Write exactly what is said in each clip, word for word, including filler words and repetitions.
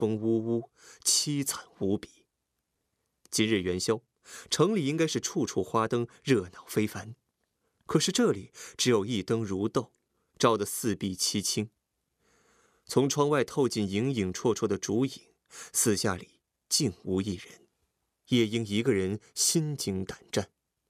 风呜呜，凄惨无比。今日元宵，城里应该是处处花灯，热闹非凡。可是这里只有一灯如豆，照得四壁凄清。从窗外透进影影绰绰的烛影，四下里竟无一人。夜莺一个人心惊胆战。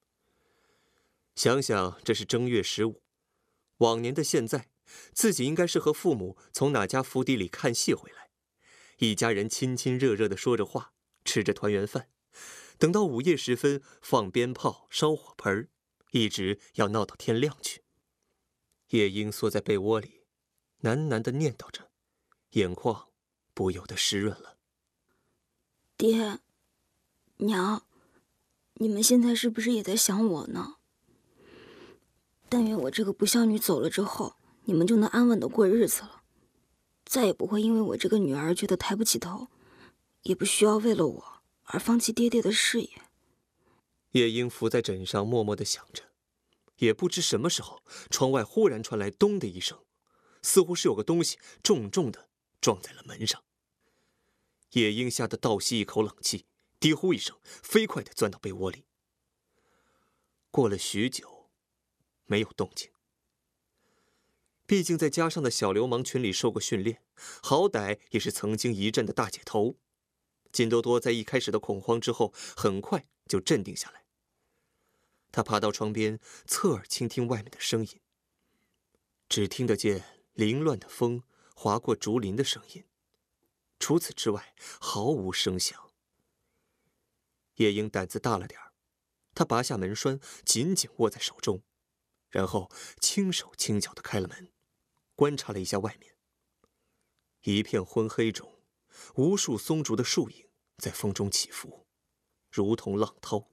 想想这是正月十五，往年的现在，自己应该是和父母从哪家府邸里看戏回来，一家人亲亲热热地说着话，吃着团圆饭，等到午夜时分放鞭炮、烧火盆，一直要闹到天亮去。夜莺缩在被窝里，喃喃地念叨着，眼眶不由得湿润了。 爹，娘，你们现在是不是也在想我呢？但愿我这个不孝女走了之后，你们就能安稳的过日子了，再也不会因为我这个女儿觉得抬不起头，也不需要为了我而放弃爹爹的事业。 夜莺伏在枕上默默地想着，也不知什么时候，窗外忽然传来咚的一声，似乎是有个东西重重地撞在了门上。夜莺吓得倒吸一口冷气，低呼一声，飞快地钻到被窝里。过了许久，没有动静。毕竟在家上的小流氓群里受过训练，好歹也是曾经一阵的大姐头。金多多在一开始的恐慌之后，很快就镇定下来。他爬到窗边，侧耳倾听外面的声音，只听得见凌乱的风划过竹林的声音，除此之外毫无声响。夜莺胆子大了点儿，他拔下门栓，紧紧握在手中，然后轻手轻脚地开了门，观察了一下外面。一片昏黑中，无数松竹的树影在风中起伏，如同浪涛。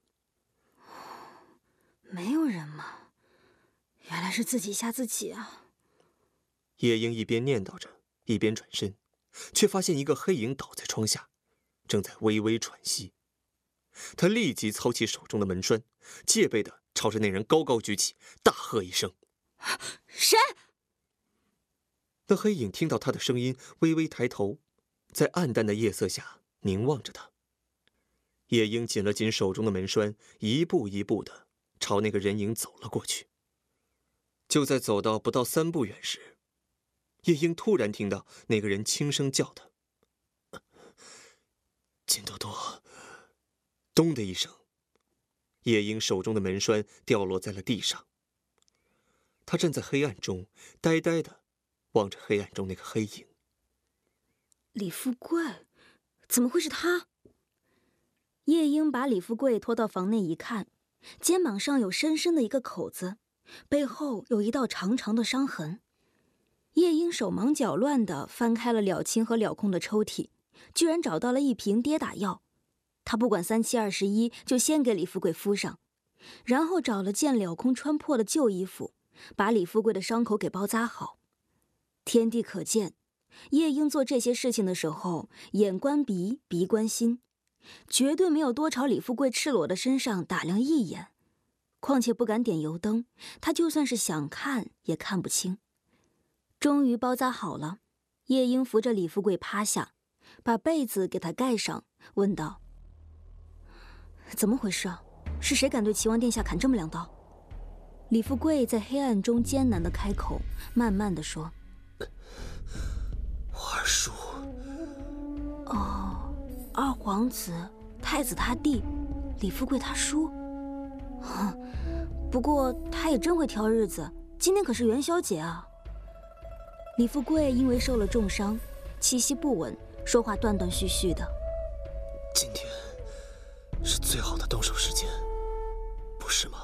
没有人吗？原来是自己吓自己啊！ 夜莺一边念叨着，一边转身，却发现一个黑影倒在窗下，正在微微喘息。他立即操起手中的门栓，戒备地朝着那人高高举起，大喝一声：“ 谁？” 那黑影听到他的声音，微微抬头，在暗淡的夜色下凝望着他。夜莺紧了紧手中的门栓，一步一步地朝那个人影走了过去。就在走到不到三步远时，夜莺突然听到那个人轻声叫他：“金多多。”咚的一声，夜莺手中的门栓掉落在了地上。他站在黑暗中，呆呆地望着黑暗中那个黑影。 李富贵，怎么会是他？夜莺把李富贵拖到房内一看，肩膀上有深深的一个口子，背后有一道长长的伤痕。夜莺手忙脚乱地翻开了了清和了空的抽屉，居然找到了一瓶跌打药。他不管三七二十一，就先给李富贵敷上，然后找了件了空穿破的旧衣服，把李富贵的伤口给包扎好。天地可见，夜莺做这些事情的时候，眼观鼻，鼻观心，绝对没有多朝李富贵赤裸的身上打量一眼。况且不敢点油灯，他就算是想看也看不清。终于包扎好了，夜莺扶着李富贵趴下，把被子给他盖上，问道：“怎么回事啊？是谁敢对齐王殿下砍这么两刀？”李富贵在黑暗中艰难地开口，慢慢地说：“ 我二叔。” 哦，二皇子，太子他弟，李富贵他叔。哼，不过他也真会挑日子，今天可是元宵节啊。李富贵因为受了重伤，气息不稳，说话断断续续的。 今天是最好的动手时间，不是吗？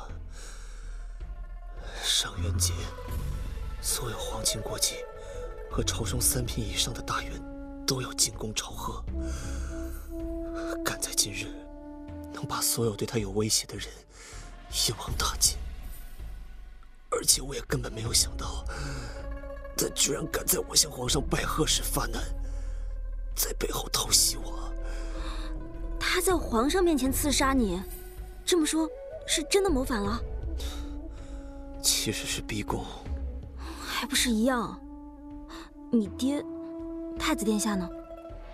上元节，所有皇亲国戚和朝中三品以上的大员都要进宫朝贺。赶在今日，能把所有对他有威胁的人一网打尽。而且我也根本没有想到，他居然敢在我向皇上拜贺时发难，在背后偷袭我。 他在皇上面前刺杀你，这么说，是真的谋反了？ 其实是逼宫， 还不是一样？你爹，太子殿下呢？